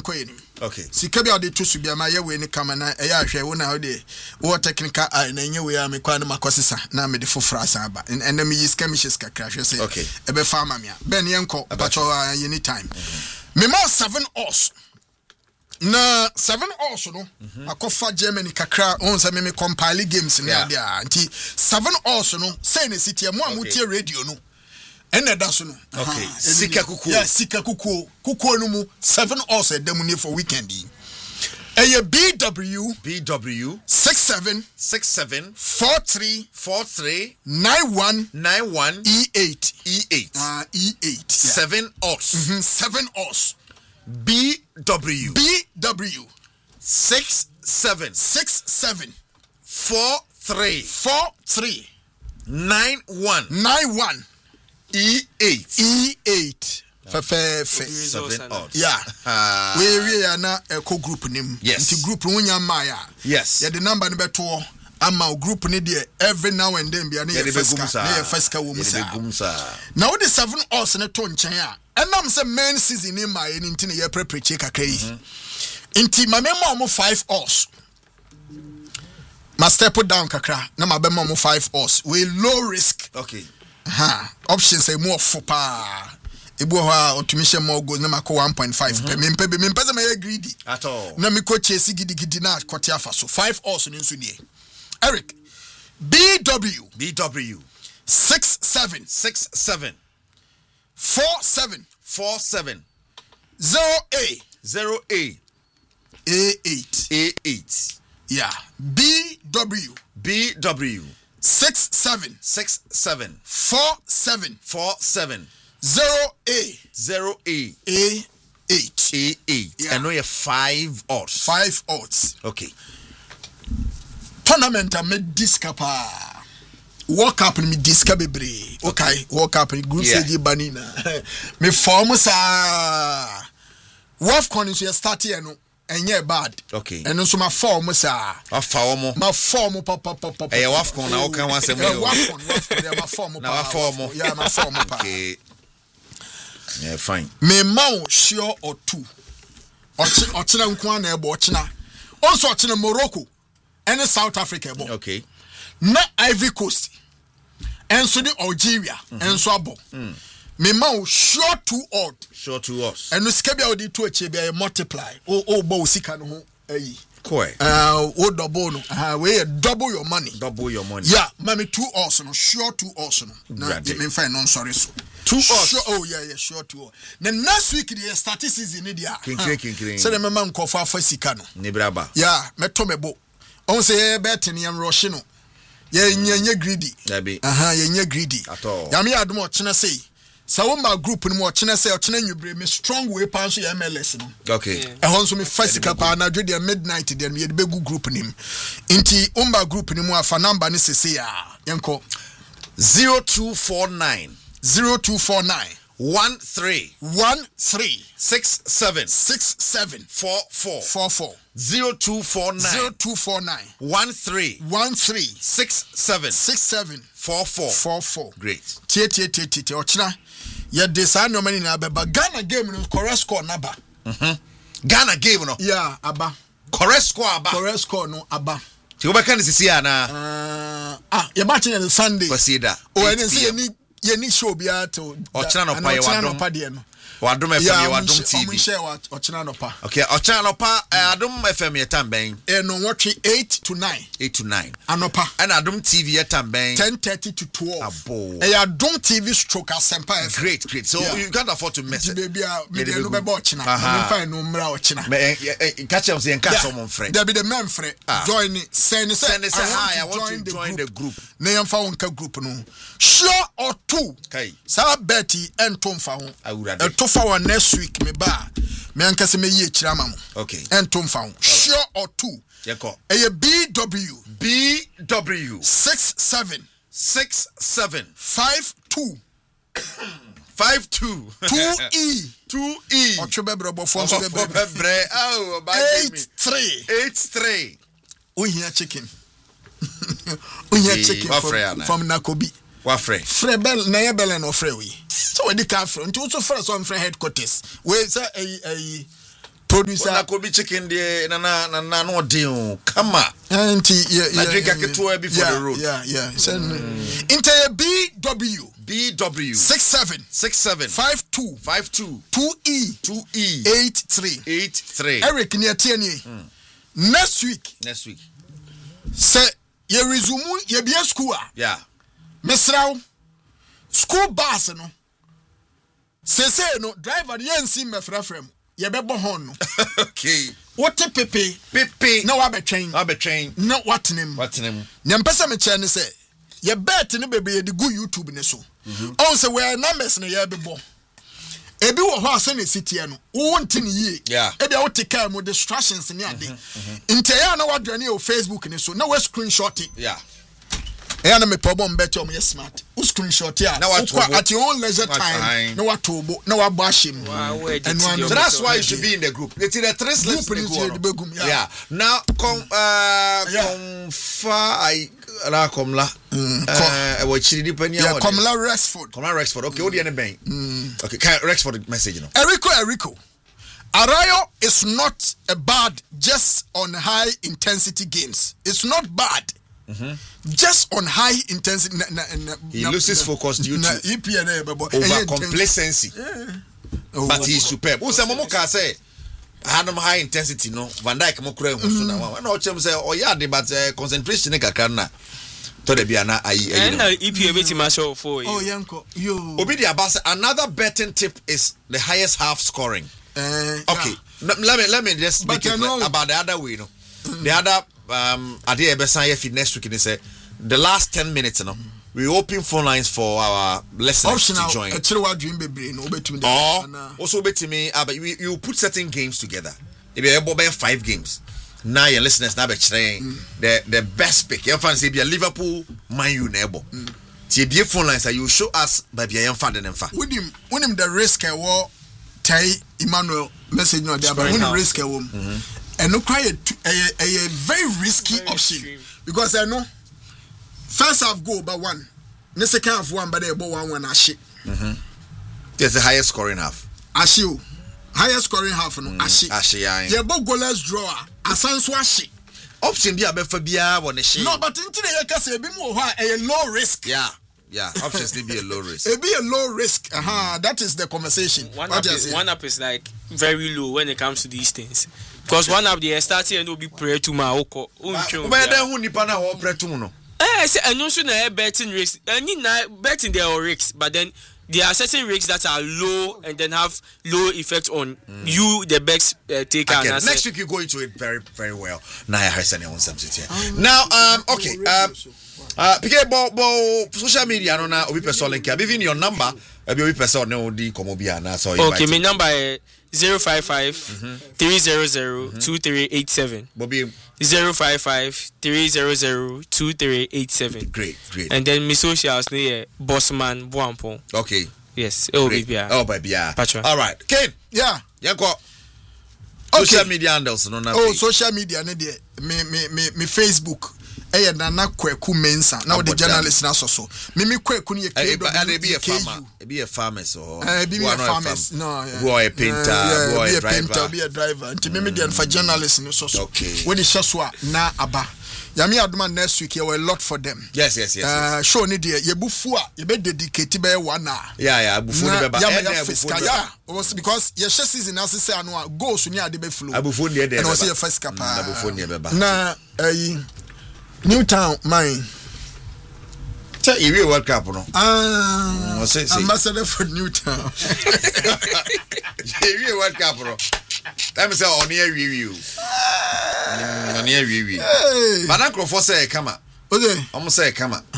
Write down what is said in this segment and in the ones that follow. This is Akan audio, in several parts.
koyeni. Okay. Sika bi ade to so bia ma ye we ni kama na eya hwe wo na wo de wo technical eye na nye we ya me kwa na makosesa na me de fofra san aba. And me yiska me shiska crash say. Okay. E be fa ma me a. Ben yenko pacho any time. Me ma 7 hours. Na 7 hours no akofa Germany kakra on say me compile games na dia anti 7 hours no say na city mo amutie radio no ene da so no okay sika kukuo yeah sika kukuo no mu 7 hours a dem for weekend eye BW 67 43 91 E8 E8 7 hours 7 hours BW 67 43 91 E8 Fefe 7 hours. Yeah. We na eco group nim. Yes. Nti group wunya maya. Yes. Yeah, the number ni beto ama group ni de every now and then bia na ye feska wo musa. Now the 7 hours na to nchen a. Enam se main season ni ma ye nti na ye prepare kakra yi. Nti mamema mo 5 hours. Ma step down kakra na ma be mo 5 hours. We low risk. Okay. Options say more for pa. Ebu ha otumishe mo go na mako 1.5 pe me mpeze me greedy at all. Na me ko chase gidi na kote afa so 5 hours ni nso nie. Eric BW 67 47 0A A8 yeah BW 67 47 0A A8 I know you 5 odds. 5 odds. Okay. Tournament a me discapa. Walk up me disca bebre. Okay, walk up group stage banina. Me form sa WAFCON is start here no enye bad. Okay. And so my form sa. Afawo my form papa. Eh WAFCON na o kan wan sem. WAFCON my form papa. Yeah, my form papa. Okay. Yeah, fine. Me ma sure or two. Ochina nkwa na ebo ochina. Also ochina Morocco and South Africa ebo. Okay. Na Ivory Coast. And so the Algeria and so abo. Me ma sure 2 odd. Sure 2 odds. And no skebia odi to eche multiply. O bo sika no ho ayi. Koi. O double no. We double your money. Double your money. Yeah, mami 2 odds no. Sure 2 odds no. Na me find non sorry so. 2 odds. Sure, oh yeah, sure 2 odds. The next week the statistics in India. Kinkiri. So the mama nkofa fa sika no. Ni braba. Yeah, meto mebo. On say bet ni am rush no. Ye nye greedy. Dabi. Ye nye greedy. At all. Ya me adom ochina say. Sawoma group ni mo ochina say ochina nyubre me strong way pan so MLS no. Okay. Ehon so me physical pa na dwe de midnight de me be gu group nim. Inti umba group ni mo afa number ni sese ya. Yenko 0249 13 67 44 0249 13 67 44. Great. Tie ochina ye de sa no mani na beba Ghana game no correct score na ba. Ghana game no. Yeah, aba. Correct score aba. Correct score no aba. Ti obaka ni sisi ana. Ye match on Sunday. Consider. O ene se ye ni show bia to. Ochina no pa ye wadom. Wadom FM ye wadom TV. We share what ochina no pa. Okay, ochina no pa adom FM ye tamben. No watch 8 to 9. 8 to 9. Anopa. And adom TV ye tamben. 10:30 to 12. Abo. Adom TV stroke Asempa FM. Great. So you can't afford to miss it. Baby, me dey no be ochina. Me find no mra ochina. Me catch am say en catch someone friend. There be the men friend. Join it. Send I want to join the group. Na yam fa wonka group no. Sure or two. Kai. Sa Betty and Tom fa ho. Awurade. To fa one next week me ba. Me anka se me ye kira ma mo. Okay. And Tom fa ho. Sure or two. Yeko. Eye BW 67 52 52 2E Ochobebro bofo so bebre. Oh, 83 Ohia chicken. Ohia chicken from Nakobi. What free? Frebel na ye belen of free we. So we dey come from to so first one free headquarters. We say producer na ko bi chicken de na no deal come on anti na drink aketo before the road into BW 67 52 2E 83 Eric Niatieni next week say ye resume ye be school mesraw school bus no say no driver yensi mefrafrem ye be bon no okay what pepe na wa betwen na watnem na mpesa me che ne say ye bet ne bebe ye de go YouTube ne so on say we numbers ne ye be bo ebi wo ho ase ne sitie no wo nti ne yie ebi a wo take mo distractions ne ade nti ya na wadwane o Facebook ne so na we screenshot it na me problem better on smart wo screenshot ya at your own leisure time na watobo na wabo ashim and so that's why you should be in the group it's in the three slips now Komla Komla Rexford okay what do you mean okay Rexford message no Erico Arayo is not a bad just on high intensity games. It's not bad. Just on high intensity. He loses focus due to over complacency. But he's superb. Who say Momoka say had high intensity no Van Dijk mo kura hu so na wa na o chem say o ya de but concentration e kakra na to de bia na ayi and EPA beti ma show for you. Oh yanko yo obi dia ba say another betting tip is the highest half scoring. Okay, let me just speak about the other way, no. The other idea be next week is the last 10 minutes, no. We open phone lines for our listeners to join. Also bet me, but you put certain games together. If you have 5 games, now your listeners now be trying the best pick. Your fans say be Liverpool, Man U, nebo. The phone lines you show us by be your fan and fan. With him the risk I war. Tai Emmanuel message no there but when risk and no cry a very risky option because I know first half goal but one the second half one but they ball one ashi there's the highest scoring half ashi highest scoring half no ashi yeah but goalless draw asanso ashi option bi abefa bia won she no but until they can say bi mo ho a low risk yeah, options need be a low risk. It be a low risk. That is the conversation. One up is like very low when it comes to these things. Because one up the starting and will be pray to my oko. Say and also na betting risks. Betting there are risks, but then there are certain risks that are low and then have low effect on you, the best taker. Okay. Next week you go into it very, very well. Now I heard something here. Now, okay. PK bo social media no na obi person link even your number obi person no di komo bia na so okay my number is 055 300 2387 Bobby 055 300 2387 great and then my socials near Bossman Buampo okay yes baby all right Ken yanko social media handles no na social media ne de me Facebook Nana Kweku Mensa now the journalist na so Mimi Kweku ni be a farmer so be a farmers no who are a painter who are a driver be a driver and Mimi dey for journalists no so when the shaswa na aba Yami Aduma next week, you will a lot for them. Yes. Show ni dear, ye bufua, you be dedicated by 1 hour. Yeah, bufua because your season as I say, no go so near the flow. Bufua near there. And also your first capa. Bufua near beba. Na Newtown, mine. Tell you World Cup, no? Ambassador for Newtown. You World Cup, no? Let me say on here review. On here review. But Uncle for say come up. Okay. I'm say come up.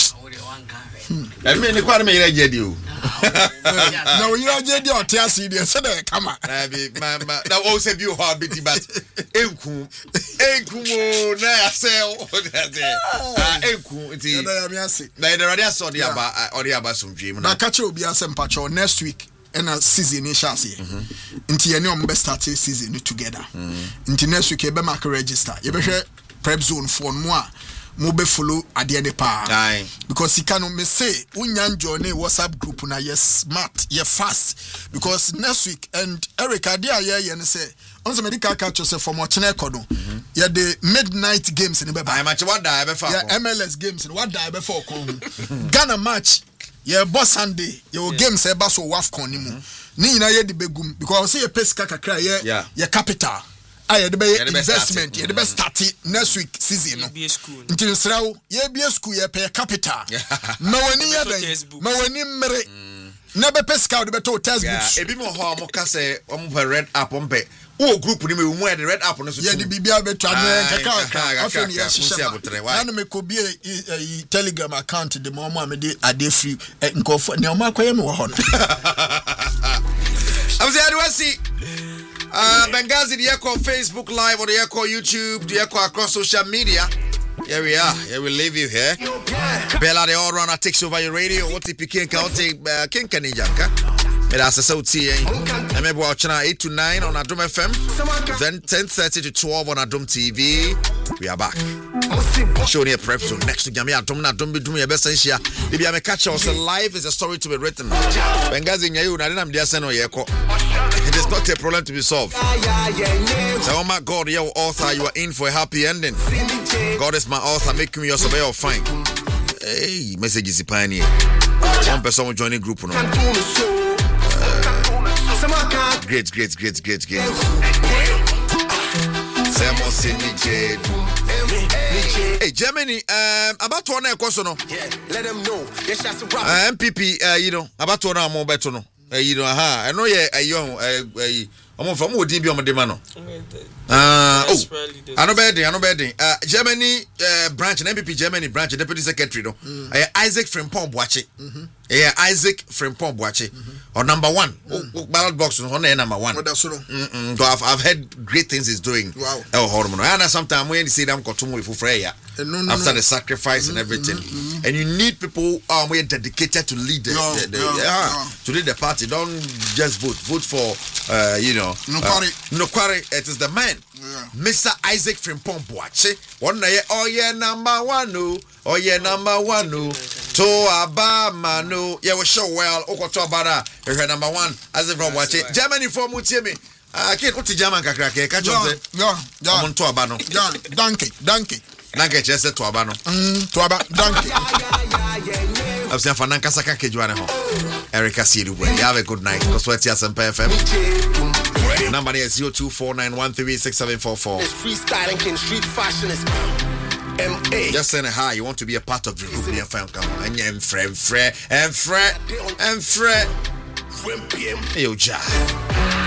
I mean, the quite me ready you. No, you are ready or tell see the said come up. Now also you hard bitty but enku na say enku ti na the radio saw the aba some dream na catch obi asem pacho next week and a season in chassis nti any on best start season together nti next week e be mark register you be prep zone for mo be follow ade ne pa because you can me say unyan join WhatsApp group na yes smart ye fast because next week and Eric ade aye ne say on some medical catch say from ochene kodo ya the midnight games in beba I match what die be for MLS games what die be for kon Ghana match ya boss Sunday your games e ba so WAFCON ni mu ni nyina ye de begum because say ye pesika kakra ye capital aye de be investment ye de be start next week season no until srawo ye be school ye pay capital ma wani ya dan ma wani mere na be pesika de be to textbooks ebi mo ho amoka say omo red app ompe o group ni me mu e the red app no so ye de bibia betu an kaka afeni ya shisha na me ko bi Telegram account de mo ma me de ade free nkofo ne o ma kwaye me wo ho no I'm saying I see Benghazi the Echo Facebook Live or the Echo YouTube, the Echo across social media. Here we are. Here we leave you here. Bella the all runner takes over your radio. What if you can't King Kanijanka? That's a Sauti. I remember watching 8 to 9 on Adum FM. Then 10:30 to 12 on Adum TV. We are back. Show near prep so next to Jamia Adum do me best sense. Maybe I'm a catcher. Also, life is a story to be written. Benghazi Nyayu, I didn't have the Yeko. It is not a problem to be solved. So, oh my God, your author, you are in for a happy ending. God is my author, make me your surveyor fine. Hey, message is pioneer. One person will join the group. Great. Hey, Germany, about to one question. Let them know. MPP, you know, about to one more better. You know, I know I'm from who DB on the mano. I know bedding. Germany branch, an MPP Germany branch, Deputy Secretary, Isaac Frimpong Boache. Isaac Frimpong Boache. Or number one. Ballot box on number one. I've heard great things he's doing. Wow. And sometimes when you see them Kotumu with Freya after the sacrifice and everything. And you need people who are dedicated to lead to lead the party. Don't just vote for you know. No quarry, it is the man. Mr. Isaac Frimpong Boache. One day, number one. To Abama no. Yeah, we show well. Okoto Abara. We're number one. Isaac Frimpong Boache. Germany for Mutiemi. I can't put the German Kakrake. Catch on. I'm on to Abano. Danke, just to Abano. To Abano. Danke. I'm saying for Nankasaka Kejuane. Erica Siru. You have a good night. Because we're here some FM. Number is 0249136744. It's freestyling King Street Fashion is MA. Just send a hi. You want to be a part of the group and friend. Hey, yo,